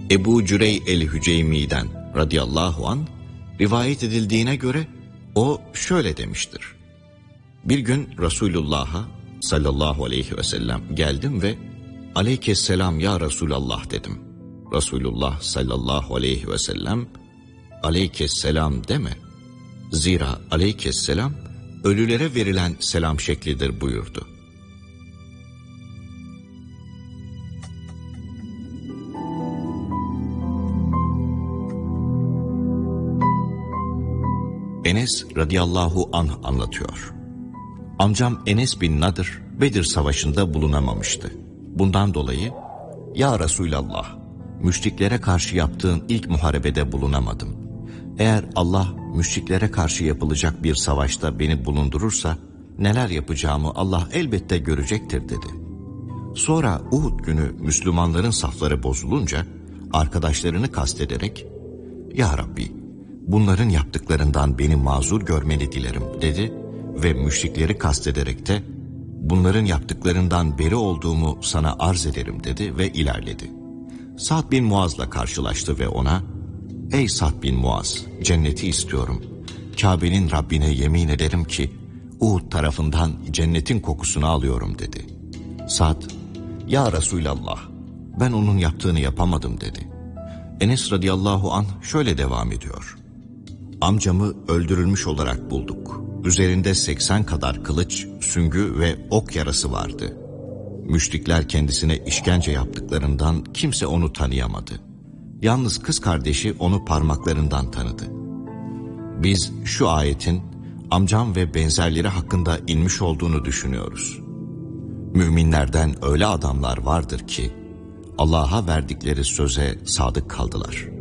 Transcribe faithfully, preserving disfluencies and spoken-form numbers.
Ebu Cürey el-Hüceymi'den radıyallahu an rivayet edildiğine göre o şöyle demiştir. Bir gün Resulullah'a sallallahu aleyhi ve sellem geldim ve aleykesselam ya Resulallah dedim. Resulullah sallallahu aleyhi ve sellem aleykesselam deme. Zira aleykesselam ölülere verilen selam şeklidir buyurdu. Enes radıyallahu anh anlatıyor. Amcam Enes bin Nadır Bedir Savaşı'nda bulunamamıştı. Bundan dolayı ya Resulallah, müşriklere karşı yaptığın ilk muharebede bulunamadım. Eğer Allah müşriklere karşı yapılacak bir savaşta beni bulundurursa neler yapacağımı Allah elbette görecektir dedi. Sonra Uhud günü Müslümanların safları bozulunca arkadaşlarını kastederek ya Rabbi, bunların yaptıklarından beni mazur görmeni dilerim dedi ve müşrikleri kastederek de bunların yaptıklarından beri olduğumu sana arz ederim dedi ve ilerledi. Sa'd bin Muaz'la karşılaştı ve ona ey Sa'd bin Muaz, cenneti istiyorum. Kabe'nin Rabbine yemin ederim ki Uhud tarafından cennetin kokusunu alıyorum dedi. Sa'd ya Resulallah, ben onun yaptığını yapamadım dedi. Enes radıyallahu anh şöyle devam ediyor. Amcamı öldürülmüş olarak bulduk. Üzerinde seksen kadar kılıç, süngü ve ok yarası vardı. Müşrikler kendisine işkence yaptıklarından kimse onu tanıyamadı. Yalnız kız kardeşi onu parmaklarından tanıdı. Biz şu ayetin amcam ve benzerleri hakkında inmiş olduğunu düşünüyoruz. Müminlerden öyle adamlar vardır ki Allah'a verdikleri söze sadık kaldılar.